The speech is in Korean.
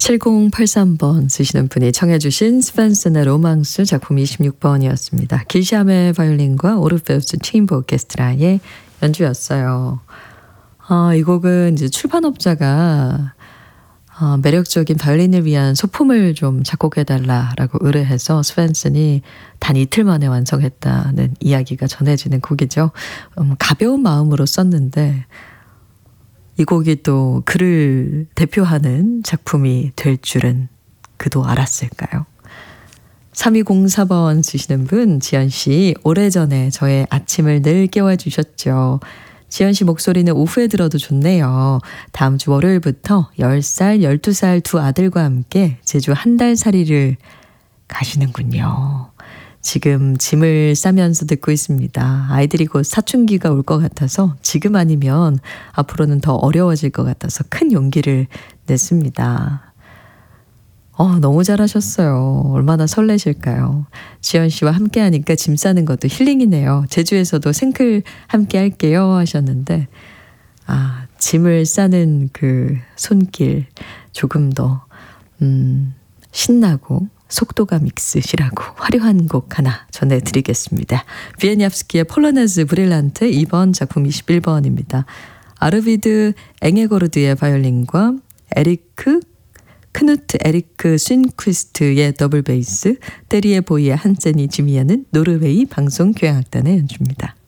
7083번 쓰시는 분이 청해 주신 스펜슨의 로망스 작품 26번이었습니다. 길샤메 바이올린과 오르페우스 체인버 오케스트라의 연주였어요. 이 곡은 이제 출판업자가 매력적인 바이올린을 위한 소품을 좀 작곡해달라라고 의뢰해서 스펜슨이 단 이틀 만에 완성했다는 이야기가 전해지는 곡이죠. 가벼운 마음으로 썼는데 이 곡이 또 그를 대표하는 작품이 될 줄은 그도 알았을까요? 3204번 쓰시는 분 지연씨, 오래전에 저의 아침을 늘 깨워주셨죠. 지연씨 목소리는 오후에 들어도 좋네요. 다음 주 월요일부터 10살, 12살 두 아들과 함께 제주 한 달 살이를 가시는군요. 지금 짐을 싸면서 듣고 있습니다. 아이들이 곧 사춘기가 올 것 같아서 지금 아니면 앞으로는 더 어려워질 것 같아서 큰 용기를 냈습니다. 너무 잘하셨어요. 얼마나 설레실까요? 지연 씨와 함께 하니까 짐 싸는 것도 힐링이네요. 제주에서도 생클 함께 할게요 하셨는데 짐을 싸는 그 손길 조금 더 신나고 속도감 있으시라고 화려한 곡 하나 전해드리겠습니다. 비에니압스키의 폴로네즈 브릴란트 2번 작품 21번입니다. 아르비드 앵에고르드의 바이올린과 크누트 에리크 쉰퀴스트의 더블 베이스, 테리에 보이의 한세니 지미아는 노르웨이 방송교향악단의 연주입니다.